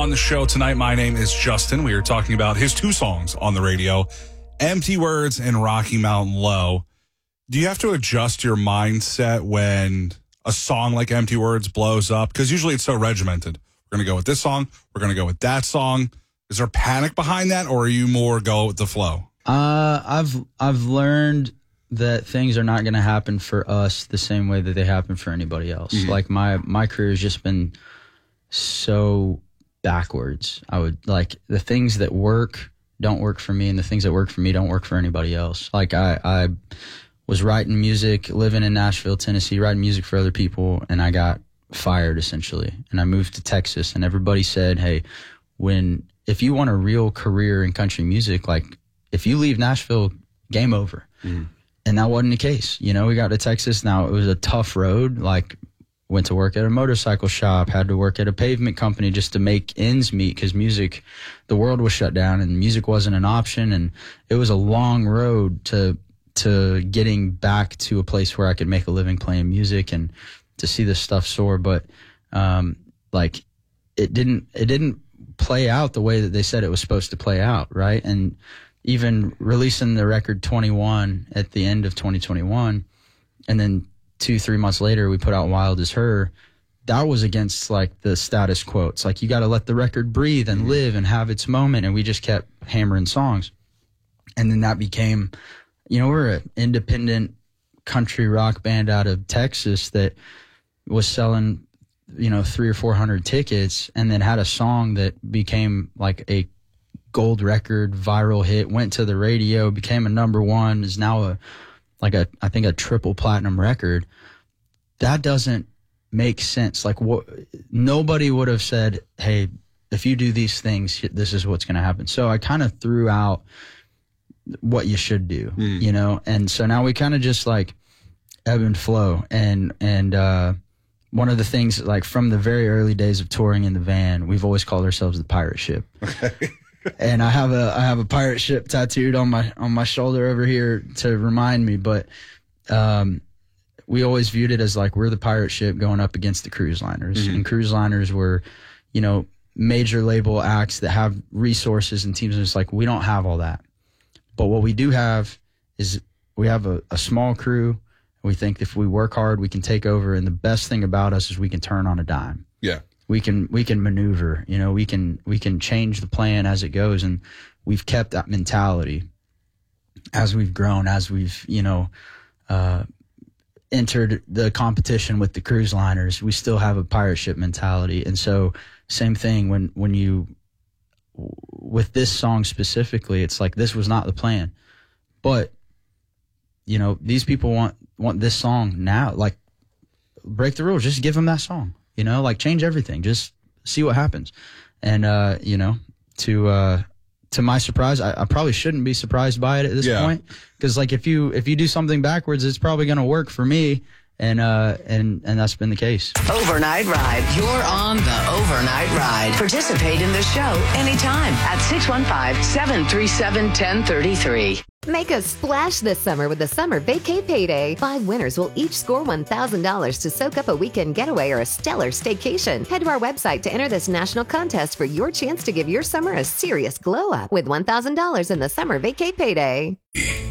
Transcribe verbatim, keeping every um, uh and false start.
On the show tonight, my name is Justin. We are talking about his two songs on the radio, Empty Words and Rocky Mountain Low. Do you have to adjust your mindset when a song like Empty Words blows up? Because usually it's so regimented. We're going to go with this song. We're going to go with that song. Is there panic behind that, or are you more go with the flow? Uh, I've I've learned that things are not going to happen for us the same way that they happen for anybody else. Mm-hmm. Like my my career has just been so backwards. I would like the things that work don't work for me, and the things that work for me don't work for anybody else. Like I I was writing music, living in Nashville, Tennessee, writing music for other people, and I got fired essentially. And I moved to Texas, and everybody said, "Hey, when if you want a real career in country music, like if you leave Nashville, game over." Mm. And that wasn't the case. You know, we got to Texas. Now it was a tough road. Like went to work at a motorcycle shop, had to work at a pavement company just to make ends meet because music, the world was shut down and music wasn't an option. And it was a long road to to getting back to a place where I could make a living playing music and to see this stuff soar. But um, like it didn't it didn't play out the way that they said it was supposed to play out, right? And even releasing the record twenty-one at the end of twenty twenty-one, and then two, three months later, we put out Wild as Her. That was against like the status quo. It's like you got to let the record breathe and live and have its moment. And we just kept hammering songs. And then that became, you know, we're an independent country rock band out of Texas that was selling, you know, three or four hundred tickets, and then had a song that became like a gold record, viral hit, went to the radio, became a number one, is now a like a I think a triple platinum record. That doesn't make sense. Like what? Nobody would have said, "Hey, if you do these things, this is what's going to happen." So I kind of threw out what you should do, mm. you know. And so now we kind of just like ebb and flow. And and uh, one of the things, like from the very early days of touring in the van, we've always called ourselves the pirate ship. Okay. And I have a I have a pirate ship tattooed on my on my shoulder over here to remind me. But um, we always viewed it as like we're the pirate ship going up against the cruise liners, mm-hmm. and cruise liners were, you know, major label acts that have resources and teams. And it's like we don't have all that, but what we do have is we have a, a small crew. We think if we work hard, we can take over. And the best thing about us is we can turn on a dime. Yeah. We can we can maneuver, you know, we can we can change the plan as it goes, and we've kept that mentality as we've grown, as we've, you know, uh, entered the competition with the cruise liners. We still have a pirate ship mentality, and so same thing when when you with this song specifically, it's like this was not the plan, but you know these people want want this song now. Like break the rules, just give them that song. You know, like change everything, just see what happens. And, uh, you know, to uh, to my surprise, I, I probably shouldn't be surprised by it at this yeah. point. Because, like, if you if you do something backwards, it's probably going to work for me. And, uh, and, and that's been the case. Overnight Ride. You're on the Overnight Ride. Participate in the show anytime at six one five, seven three seven, one zero three three. Make a splash this summer with the Summer Vacay Payday. Five winners will each score one thousand dollars to soak up a weekend getaway or a stellar staycation. Head to our website to enter this national contest for your chance to give your summer a serious glow up with one thousand dollars in the Summer Vacay Payday.